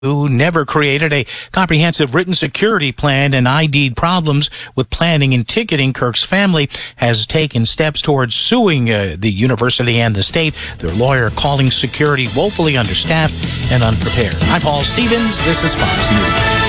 who never created a comprehensive written security plan and ID'd problems with planning and ticketing. Kirk's family has taken steps towards suing the university and the state. Their lawyer calling security woefully understaffed and unprepared. I'm Paul Stevens. This is Fox News.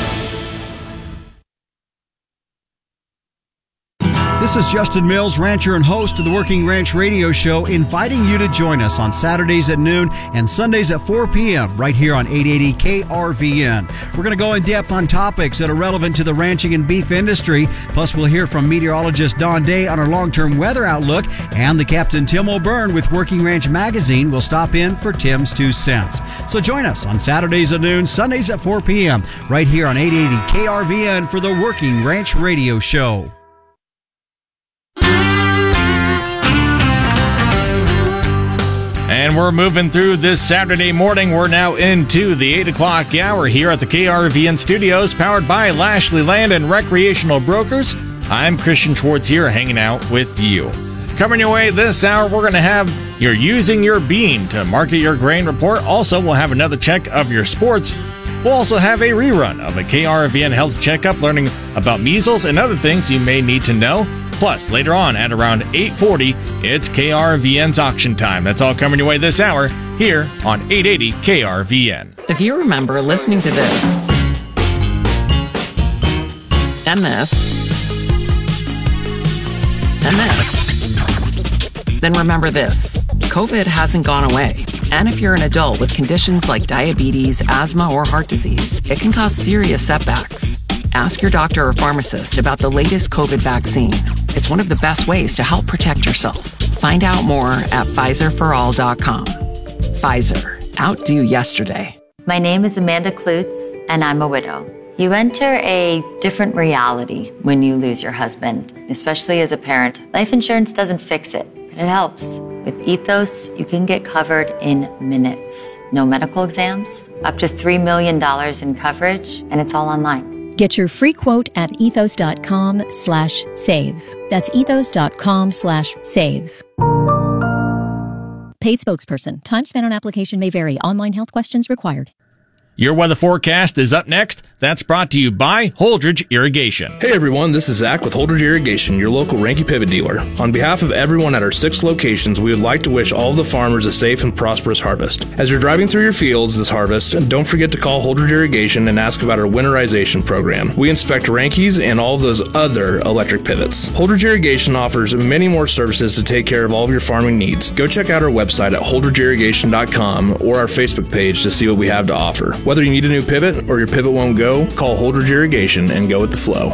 This is Justin Mills, rancher and host of the Working Ranch Radio Show, inviting you to join us on Saturdays at noon and Sundays at 4 p.m. right here on 880 KRVN. We're going to go in depth on topics that are relevant to the ranching and beef industry. Plus, we'll hear from meteorologist Don Day on our long-term weather outlook, and the Captain Tim O'Byrne with Working Ranch Magazine will stop in for Tim's 2 cents. So join us on Saturdays at noon, Sundays at 4 p.m. right here on 880 KRVN for the Working Ranch Radio Show. And we're moving through this Saturday morning. We're now into the 8 o'clock hour here at the KRVN studios, powered by Lashley Land and Recreational Brokers. I'm Christian Schwartz here, hanging out with you. Coming your way this hour, we're going to have your Using Your Bean to Market Your Grain report. Also, we'll have another check of your sports. We'll also have a rerun of a KRVN health checkup, learning about measles and other things you may need to know. Plus, later on at around 8:40, it's KRVN's auction time. That's all coming your way this hour here on 880 KRVN. If you remember listening to this, and this, and this, then remember this. COVID hasn't gone away. And if you're an adult with conditions like diabetes, asthma, or heart disease, it can cause serious setbacks. Ask your doctor or pharmacist about the latest COVID vaccine. It's one of the best ways to help protect yourself. Find out more at PfizerForAll.com. Pfizer. Outdo yesterday. My name is Amanda Klutz, and I'm a widow. You enter a different reality when you lose your husband, especially as a parent. Life insurance doesn't fix it, but it helps. With Ethos, you can get covered in minutes. No medical exams, up to $3 million in coverage, and it's all online. Get your free quote at ethos.com/save. That's ethos.com/save. Paid spokesperson. Time spent on application may vary. Online health questions required. Your weather forecast is up next. That's brought to you by Holdridge Irrigation. Hey everyone, this is Zach with Holdridge Irrigation, your local Ranky Pivot dealer. On behalf of everyone at our 6 locations, we would like to wish all of the farmers a safe and prosperous harvest. As you're driving through your fields this harvest, don't forget to call Holdridge Irrigation and ask about our winterization program. We inspect Rankies and all of those other electric pivots. Holdridge Irrigation offers many more services to take care of all of your farming needs. Go check out our website at holdridgeirrigation.com or our Facebook page to see what we have to offer. Whether you need a new pivot or your pivot won't go, call Holdridge Irrigation and go with the flow.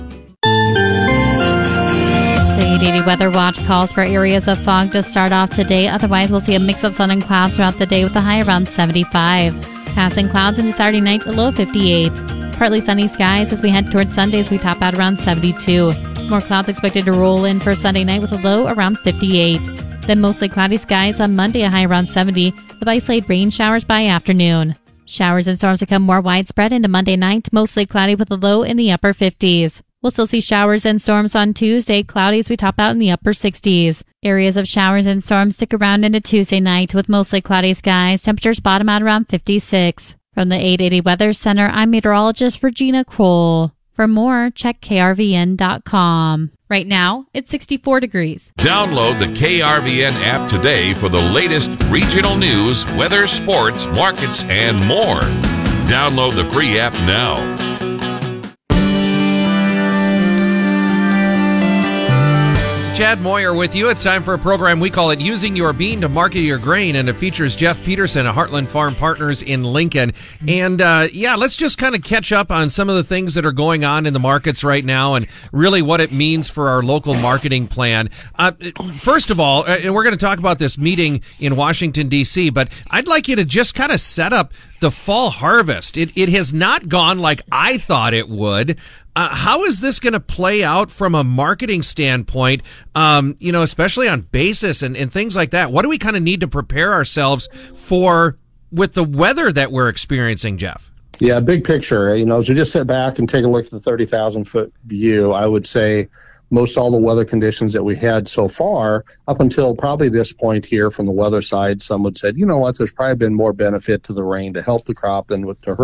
The 880 Weather Watch calls for areas of fog to start off today. Otherwise, we'll see a mix of sun and clouds throughout the day with a high around 75. Passing clouds into Saturday night, a low of 58. Partly sunny skies as we head towards Sundays. We top out around 72. More clouds expected to roll in for Sunday night with a low around 58. Then mostly cloudy skies on Monday, a high around 70, with isolated rain showers by afternoon. Showers and storms become more widespread into Monday night, mostly cloudy with a low in the upper 50s. We'll still see showers and storms on Tuesday, cloudy as we top out in the upper 60s. Areas of showers and storms stick around into Tuesday night with mostly cloudy skies. Temperatures bottom out around 56. From the 880 Weather Center, I'm meteorologist Regina Kroll. For more, check krvn.com. Right now, it's 64 degrees. Download the KRVN app today for the latest regional news, weather, sports, markets, and more. Download the free app now. Chad Moyer with you. It's time for a program we call it Using Your Bean to Market Your Grain, and it features Jeff Peterson of Heartland Farm Partners in Lincoln. And let's just kind of catch up on some of the things that are going on in the markets right now and really what it means for our local marketing plan. First of all, and we're going to talk about this meeting in Washington, D.C., but I'd like you to just kind of set up the fall harvest. It has not gone like I thought it would. How is this going to play out from a marketing standpoint, especially on basis and things like that? What do we kind of need to prepare ourselves for with the weather that we're experiencing, Jeff? Yeah, big picture. As we just sit back and take a look at the 30,000-foot view, I would say most all the weather conditions that we had so far, up until probably this point here from the weather side, some would say, you know what, there's probably been more benefit to the rain to help the crop than to hurt